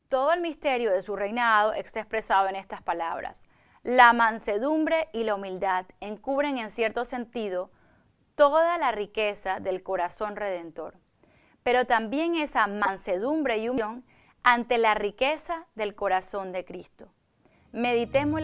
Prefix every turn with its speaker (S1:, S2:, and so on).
S1: Todo el misterio de su reinado está expresado en estas palabras. La mansedumbre y la humildad encubren en cierto sentido toda la riqueza del corazón redentor, pero también esa mansedumbre y humildad ante la riqueza del corazón de Cristo. Meditemos